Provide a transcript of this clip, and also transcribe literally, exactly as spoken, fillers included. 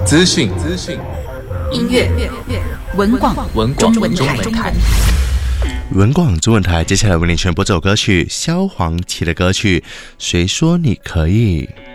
资讯、资讯、 音乐、文广、 文中文中台。 文台。 文广中文台接下来为您全播这首歌曲萧煌奇的歌曲《谁说你可以》。